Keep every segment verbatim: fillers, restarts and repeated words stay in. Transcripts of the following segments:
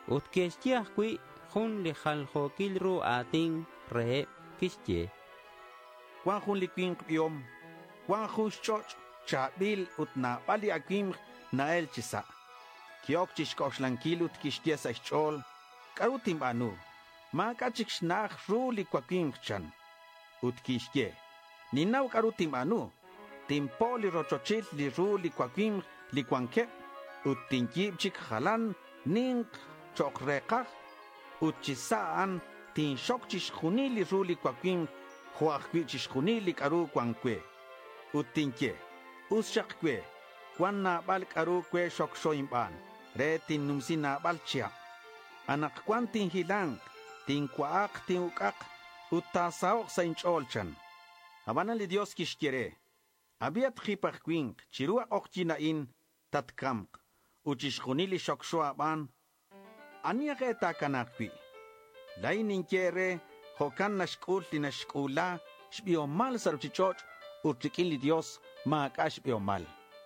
Utkestiahqui jun li jaljoquilru atin re kistye. Juan jun li quin piom, Juan jun choch, chabil utna bali akim nael chisa. Kiok chishkoshlanquil utkisties aichol, karutim anu, ma kachik shnach ru li kwakim chan. Utkistye, ninau karutim anu, timpo li rochochil li ru li kwakim li kwanke, utinkib chik halan, nink chokrekach, utchisaan, tin shok chishkuni li ru li kwakim, huakwi chishkuni li karu kwankwe. Utinkye, ushakwe, kwan na bal karu kwe shok shoimban, re tin numsi na bal chia. Anak kwan tin hilang, tin kwaak tin ukak, utasaok sa incholchan. Habanan li Dios kishkere, abiat khipach kwing, chirua okchinain, tatkamk, uchishkuni li shok shoaban, aniake takanakwi. Lainin kere, hokan nashkul li nashkula, shbiomal saruchichoch, utrikin li Dios, maakash biomal.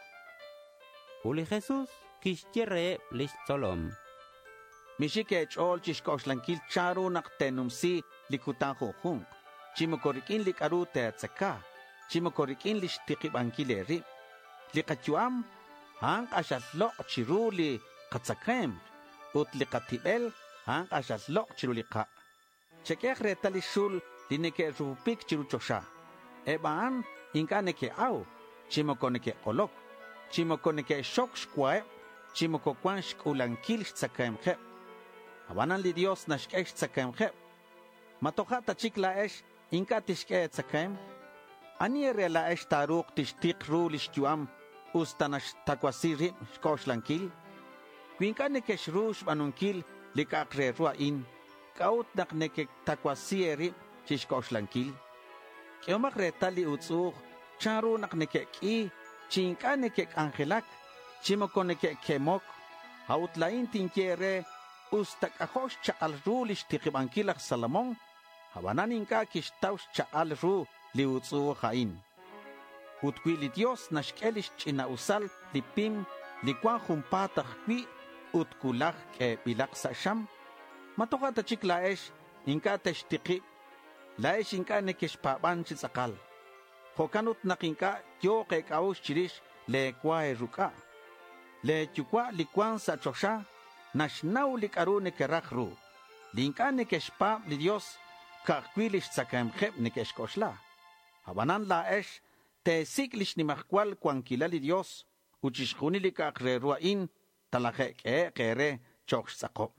Uli Jesús kistye lis solom. Mishike chol chishkoshlanquil charu naktenum si likutan jujunk. Chimokorikin likaru teatzaka. Chimokorikin lishtikibankile rip. Likachuam, hank ashaslok chiru li katzakem. Ut likatibel, hank ashaslok chiru lika. Chekech retalishul lineke rupik chiru chosha. Ebaan, inka neke au, chimokoneke olok. Chimokoneke shok shkwae, chimokokwan shkulankil shtzakemche. Habanan li Dios nashke shtzakemche. Matohata chik la esh, inka tishke tzakem. Aniere la esh taruk tishtik ru lishtuam, ustanash takwasiri shkoshlanquil. Quinka neke shrush banunkil likakre ruain, kaut nak neke takwasieri chishkoshlanquil. Kiomak retali utzug, charu nak neke ki, chinka neke angelak, chimoko neke kemok, hautlain tinkiere, ustak ahosh chaal ru lishtikibankilak Salomon, habanan inka kishtaush chaal ru li utzug hain. Utkwili Dios nashkelish china usal lipim, likwan jumpatach kwi, utkulak ke bilak sa sham, matokata chik laesh, inka teshtikib, laesh inka nekeshpaban chitzakal. Hokanut nakinka yo ke kaush chirish le kwae ruka. Le chukwa likwan sa chosha, nashnau likaru nekerakru. Linka nekeshpa li Dios, kakwilish tzakamkheb nekeshkoshla. Habanan laesh, te siklish ni mahkwal kwankila li Dios, uchishkuni likakreruain, talakek e kere choksh sako.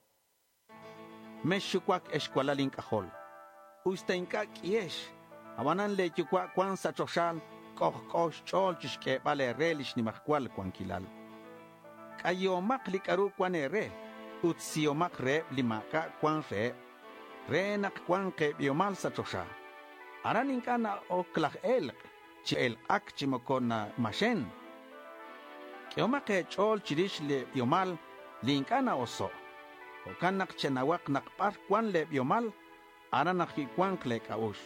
Meshukwak eshkwala linkahol. Ustenka kiesh, habanan le chukwa kwan sa choshal, koh kosh chol chishke bale relish ni mahkwal kwankilal. Kayomak likaru kwan ere, utsiomak re limaka kwan re, re nak kwan ke biomal sa chosha. Araninka na oklach elk, chi el ak chimokona mashen. Keomake chol chirish le biomal, linkana oso. Okanak chenawak nakpar kwan le biomal, aranak kwan klek aush.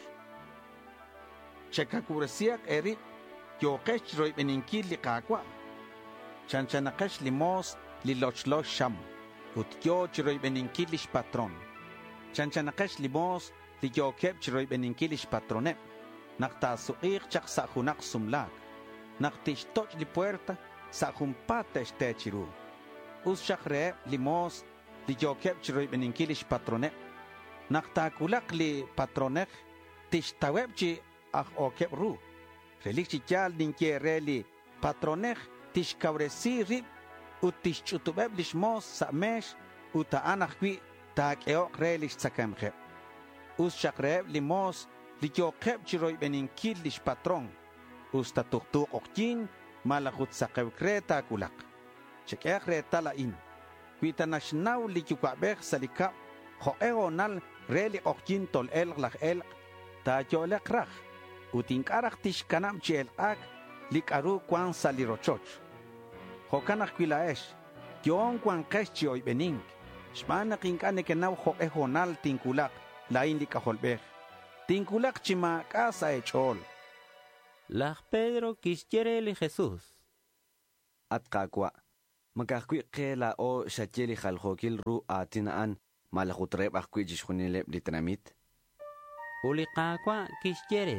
Chekakuresiak eri, yokesh roi beninkil li kakwa. Chanchanakesh limos li lochlosh sham, ut yo chiroi beninkilish patron. Chanchanakesh limos li yokeb chiroi beninkilish patrone. Nakta suik chak sa hunak sumlak. Naktish toch li puerta, sa humpate este chiru. Us shakre limos li yokeb chiroi beninkilish patrone. Nakta kulak li patronek, tish taweb chi ah okeb ru. Relik chichal ninkie reli patronek, tish kauresi rib, ut tish chutubeb lishmos sa mesh, uta anakwi tak eok relish tzakamche. Us shakreb limos, li yokeb chiroi beninkil lish patron. Us tatuktuk okjin, malakut sakeb kreta kulak. Chekek reta lain. Kwita nashnaw li yukwabek salikap, ho eonal reli okjin tol el lak el, ta yolek rak. Utinkarak tish kanam chi el ak, lik aru kwan salirochoch. Hokanak kwilaesh, yon kwan kesh chi oy benink, shmanak inkane kenaw ho ehonal tinkulak, lain li kaholbech. Tinkulak chima kasa echol. Lach Pedro kistiere li Jesús. At kakwa, Makakwi qela o shacheli khalhokil ru atinaan malahutreb akwi jishunile litramit. Uliqaqua kixyere.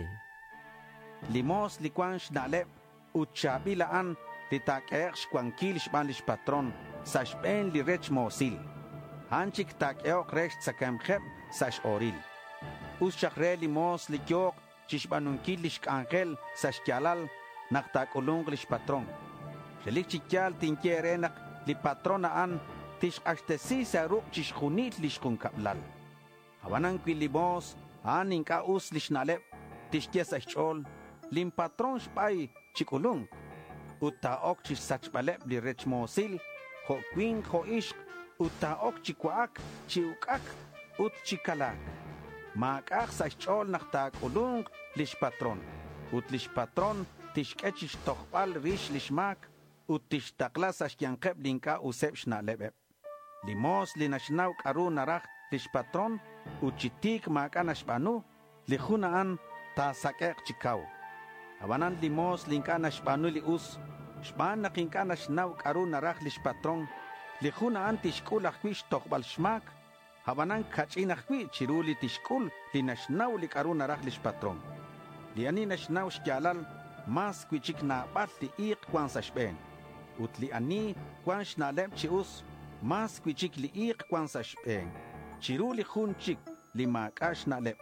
Limos likuan shnaleb uchabilaan litak'eq xkuankil xban lix patron sa xben li rech mosil. Hanchik tak'eoq rex tsakamjeb sa xoril. Uschakre limos likyoq chixbanunkil lix k'angel sa xkyalal naktakulung lix patron. Relik chikyal tinkyerenak li patronaan tixqaxtesi sa ruq chixjunil lix kunkablal. Habanan kwi limos anin ka us lix naleb tixkye sa xchol lim patron xbay chikulung. Utaok chis sachbaleb li rech mosil, ho queen ho ishq, utaok chikwaak, chiukak, ut chikalak. Maakak sa chol naktak ulung lish patron. Ut lish patron tishkechis tokbal rish lishmak, ut tishtakla sa shyankeb linka usep shnalebeb. Limos linashnaw karu narach lish patron, ut chitik maakanashbanu, lijunaan ta sakek chikaw. Habanan limos linka nashbanu li us, shban na kinka nashnaw karu narach lish patron, lijunaan tishkul akwish tokbal shmak, habanan kachin akwi chiruli tishkul li nashnaw li karu narach lish patron. Li ani nashnaw shkyalal, mas kwichik na bat li iq kwan sa shben. Ut li ani kwan shnalem chi us, mas kwichik li iq kwan sa shben. Chiruli jun chik li maakash nalem.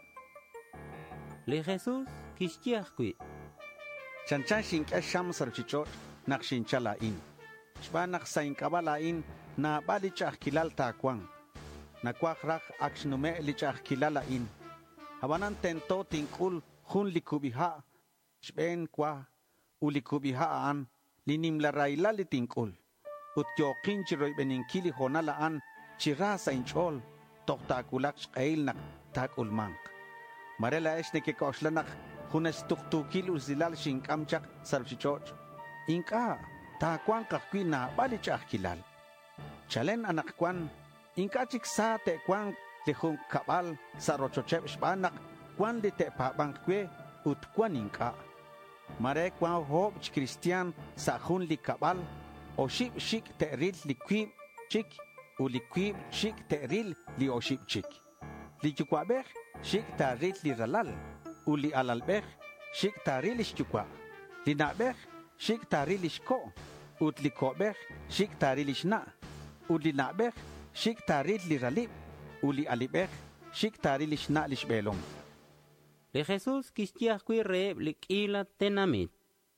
Li Jesus kixyaqwi. Chanchan shinka sham sarchichot nak shinchala in. Shba nak sain kabala in na bali chach kilal takwang. Na kwak rak aksnume li chach kilala in. Habanan tento tinkul hun likubiha. Shben kwa ulikubiha aan linim la raila li tinkul. Ut yokin chiroy beninkili honala an chira sa inchol. Tok takulak shkail nak takulmank. Marela es ne ke koslanak hunas tuktukil uzilal shinkamchak sarchichoch. Inka takwang kakwi na bali chak kilal. Chalen anak kwan inka chik sa te kwang lihung kabal sa rochochep shbanak kwan li te pabang kwe ut kwan inka. Mare kwan hob ch Christian sa hun li kabal o ship shik te ril li kwib chik u li kwib shik te ril li o ship chik. Li chukwabek shik ta ril li ralal. Uli alalbech, shik tarilish chukwa. Linabech, shik tarilish ko. Ut likobech, shik tarilish na. Uli nabech, shik taril li ralib. Uli alibech, shik tarilish na lish belong. Le Jesus kixyaqwi reeb lik'ila tenamit.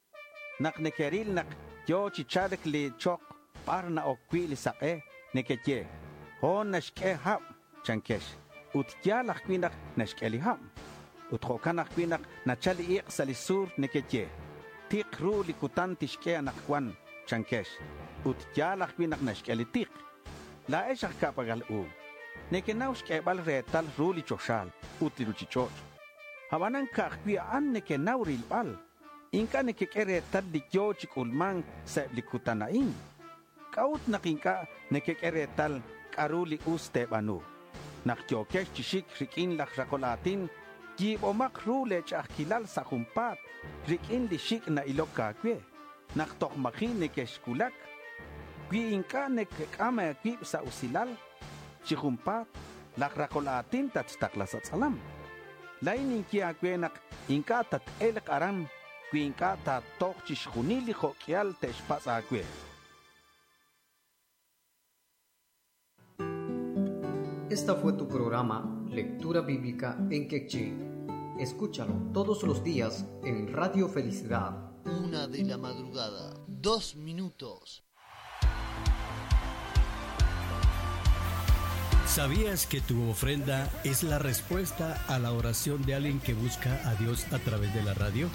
Nak nekeril nak yo chichadek li chok par na okwi li saqe neketje. Hon nashke hab chankesh. Ut kya lakwi nak nashke li hab. Uthokanak pinak na chali iq salisur neketje. Tik ru likutan tishke anakwan chankesh. Ut yalak pinak nashkeli tik. La eshak kapagal u. Nekenaush kebal retal ru li choshal. Ut liruchichoch. Habanan kakwi an nekenau rilbal. Inka nekekere tal likyo chikulman sa likutanain. Kaut nakinka nekekere tal karuli uste banu. Nakyokesh chishik rikin lak rakolatin. Gib omak rule chak kilal sa kumpat, rikin li shik na ilok kakwe, naktok makin ne keshkulak, gwi inka ne kama kwib sa usilal, chikumpat, lakrakolatin tat taklasat salam. Lain inki akwe nak inka tat elek aram, gwi inka tat tok chishkunili hokial teshpas akwe. Esta fue tu programa Lectura Bíblica en Quechí. Escúchalo todos los días en Radio Felicidad. Una de la madrugada, dos minutos. ¿Sabías que tu ofrenda es la respuesta a la oración de alguien que busca a Dios a través de la radio?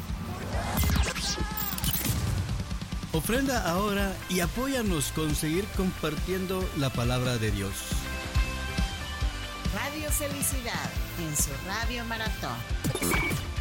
Ofrenda ahora y apóyanos con seguir compartiendo la palabra de Dios. Radio Felicidad en su Radio Maratón.